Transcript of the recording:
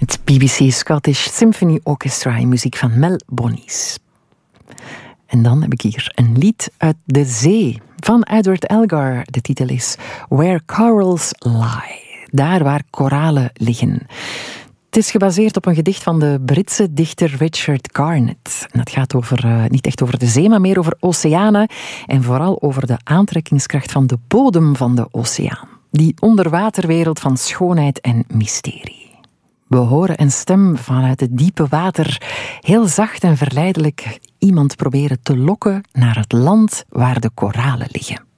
Het BBC Scottish Symphony Orchestra in muziek van Mel Bonis. En dan heb ik hier een lied uit de zee van Edward Elgar. De titel is Where Corals Lie. Daar waar koralen liggen. Het is gebaseerd op een gedicht van de Britse dichter Richard Garnett. En dat gaat niet echt over de zee, maar meer over oceanen. En vooral over de aantrekkingskracht van de bodem van de oceaan. Die onderwaterwereld van schoonheid en mysterie. We horen een stem vanuit het diepe water, heel zacht en verleidelijk, iemand proberen te lokken naar het land waar de koralen liggen.